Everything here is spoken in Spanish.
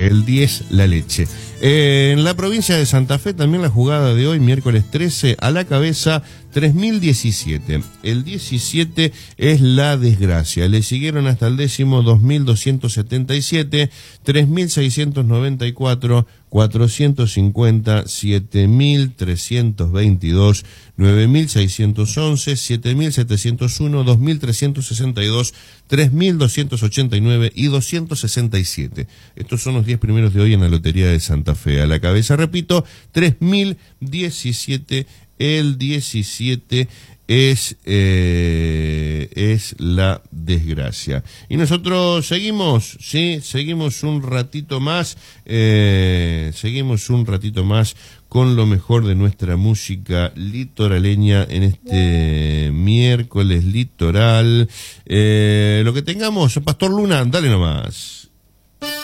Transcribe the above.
El 10, la leche. En la provincia de Santa Fe también la jugada de hoy, miércoles 13, a la cabeza 3017. El 17 es la desgracia. Le siguieron hasta el décimo 2277, 3694, 450, 7322, 9611, 7701, 2362, 3289 y 267. Estos son los 10 primeros de hoy en la Lotería de Santa Fe. A la cabeza, repito, 3017. El 17 es la desgracia. Y nosotros seguimos, ¿sí? Seguimos un ratito más. Con lo mejor de nuestra música litoraleña en este miércoles litoral. Lo que tengamos, Pastor Luna, dale nomás.